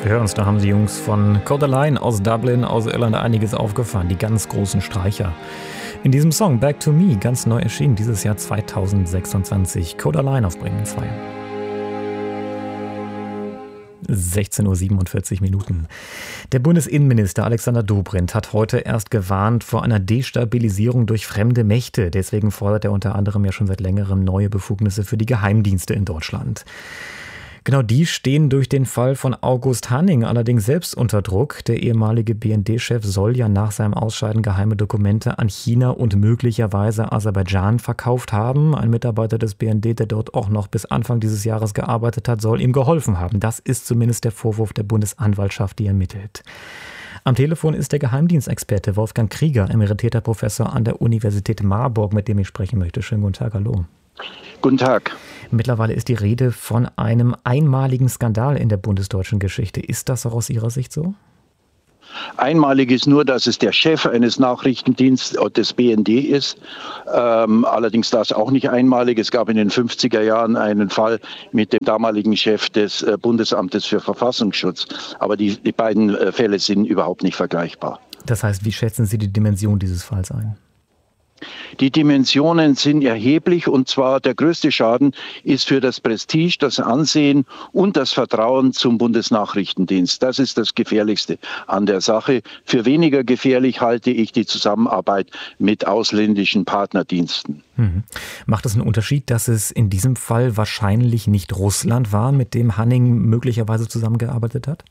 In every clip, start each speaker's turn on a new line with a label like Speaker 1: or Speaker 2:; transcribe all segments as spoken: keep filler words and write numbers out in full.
Speaker 1: Wir hören uns, da haben die Jungs von Codaline aus Dublin, aus Irland einiges aufgefahren, die ganz großen Streicher. In diesem Song Back to Me, ganz neu erschienen, dieses Jahr zweitausendsechsundzwanzig, Codaline auf Bremen zwei. sechzehn Uhr siebenundvierzig Minuten. Der Bundesinnenminister Alexander Dobrindt hat heute erst gewarnt vor einer Destabilisierung durch fremde Mächte. Deswegen fordert er unter anderem ja schon seit längerem neue Befugnisse für die Geheimdienste in Deutschland. Genau die stehen durch den Fall von August Hanning allerdings selbst unter Druck. Der ehemalige B N D-Chef soll ja nach seinem Ausscheiden geheime Dokumente an China und möglicherweise Aserbaidschan verkauft haben. Ein Mitarbeiter des B N D, der dort auch noch bis Anfang dieses Jahres gearbeitet hat, soll ihm geholfen haben. Das ist zumindest der Vorwurf der Bundesanwaltschaft, die ermittelt. Am Telefon ist der Geheimdienstexperte Wolfgang Krieger, emeritierter Professor an der Universität Marburg, mit dem ich sprechen möchte. Schönen guten Tag, hallo.
Speaker 2: Guten Tag.
Speaker 1: Mittlerweile ist die Rede von einem einmaligen Skandal in der bundesdeutschen Geschichte. Ist das auch aus Ihrer Sicht so?
Speaker 2: Einmalig ist nur, dass es der Chef eines Nachrichtendienstes des B N D ist. Ähm, allerdings das auch nicht einmalig. Es gab in den fünfziger Jahren einen Fall mit dem damaligen Chef des äh, Bundesamtes für Verfassungsschutz. Aber die, die beiden äh, Fälle sind überhaupt nicht vergleichbar.
Speaker 1: Das heißt, wie schätzen Sie die Dimension dieses Falls ein?
Speaker 2: Die Dimensionen sind erheblich, und zwar der größte Schaden ist für das Prestige, das Ansehen und das Vertrauen zum Bundesnachrichtendienst. Das ist das Gefährlichste an der Sache. Für weniger gefährlich halte ich die Zusammenarbeit mit ausländischen Partnerdiensten.
Speaker 1: Hm. Macht es einen Unterschied, dass es in diesem Fall wahrscheinlich nicht Russland war, mit dem Hanning möglicherweise zusammengearbeitet hat?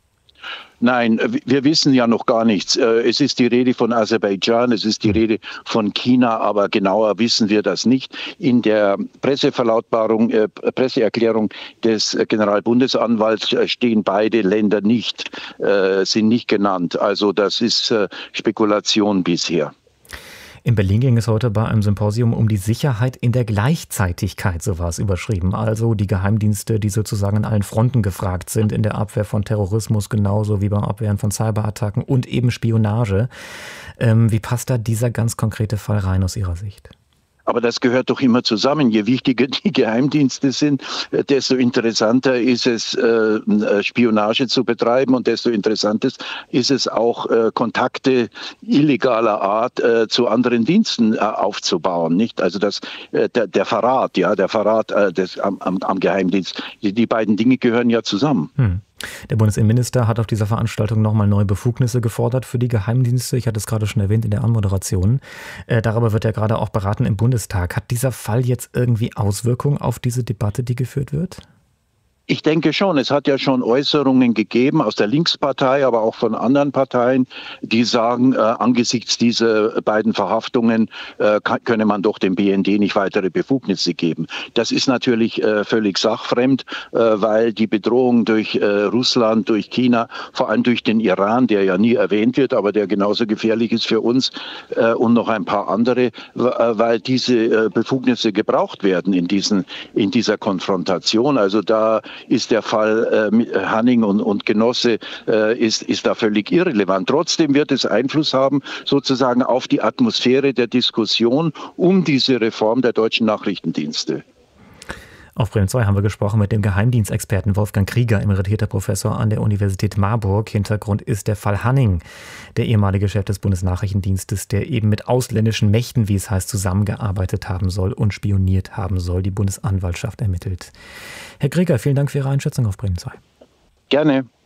Speaker 2: Nein, wir wissen ja noch gar nichts. Es ist die Rede von Aserbaidschan, es ist die Rede von China, aber genauer wissen wir das nicht. In der Presseverlautbarung, äh, Presseerklärung des Generalbundesanwalts stehen beide Länder nicht, äh, sind nicht genannt. Also das ist äh, Spekulation bisher.
Speaker 1: In Berlin ging es heute bei einem Symposium um die Sicherheit in der Gleichzeitigkeit, so war es überschrieben. Also die Geheimdienste, die sozusagen an allen Fronten gefragt sind, in der Abwehr von Terrorismus genauso wie beim Abwehren von Cyberattacken und eben Spionage. Ähm, wie passt da dieser ganz konkrete Fall rein aus Ihrer Sicht?
Speaker 2: Aber das gehört doch immer zusammen. Je wichtiger die Geheimdienste sind, desto interessanter ist es, äh, Spionage zu betreiben, und desto interessanter ist es auch, äh, Kontakte illegaler Art äh, zu anderen Diensten äh, aufzubauen. Nicht? Also das, äh, der, der Verrat, ja, der Verrat äh, des, am, am, am Geheimdienst. Die, die beiden Dinge gehören ja zusammen.
Speaker 1: Hm. Der Bundesinnenminister hat auf dieser Veranstaltung nochmal neue Befugnisse gefordert für die Geheimdienste. Ich hatte es gerade schon erwähnt in der Anmoderation. Äh, darüber wird ja gerade auch beraten im Bundestag. Hat dieser Fall jetzt irgendwie Auswirkungen auf diese Debatte, die geführt wird?
Speaker 2: Ich denke schon. Es hat ja schon Äußerungen gegeben aus der Linkspartei, aber auch von anderen Parteien, die sagen, äh, angesichts dieser beiden Verhaftungen äh, kann, könne man doch dem B N D nicht weitere Befugnisse geben. Das ist natürlich äh, völlig sachfremd, äh, weil die Bedrohung durch äh, Russland, durch China, vor allem durch den Iran, der ja nie erwähnt wird, aber der genauso gefährlich ist für uns, äh, und noch ein paar andere, weil diese äh, Befugnisse gebraucht werden in diesen, in dieser Konfrontation. Also da ist der Fall äh, Hanning und, und Genosse äh, ist, ist da völlig irrelevant. Trotzdem wird es Einfluss haben sozusagen auf die Atmosphäre der Diskussion um diese Reform der deutschen Nachrichtendienste.
Speaker 1: Auf Bremen zwei haben wir gesprochen mit dem Geheimdienstexperten Wolfgang Krieger, emeritierter Professor an der Universität Marburg. Hintergrund ist der Fall Hanning, der ehemalige Chef des Bundesnachrichtendienstes, der eben mit ausländischen Mächten, wie es heißt, zusammengearbeitet haben soll und spioniert haben soll. Die Bundesanwaltschaft ermittelt. Herr Krieger, vielen Dank für Ihre Einschätzung auf Bremen zwei.
Speaker 2: Gerne.